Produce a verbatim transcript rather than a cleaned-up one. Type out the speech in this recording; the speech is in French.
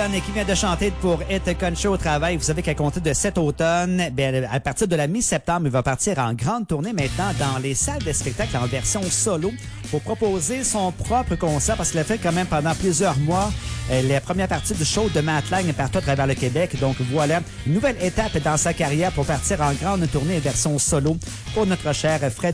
Lang qui vient de chanter pour It Country au travail. Vous savez qu'à compter de cet automne, bien, à partir de la mi-septembre, il va partir en grande tournée maintenant dans les salles de spectacle en version solo pour proposer son propre concert parce qu'il a fait quand même pendant plusieurs mois euh, la première partie du show de Matt Lang partout à travers le Québec. Donc voilà, une nouvelle étape dans sa carrière pour partir en grande tournée version solo pour notre cher Fred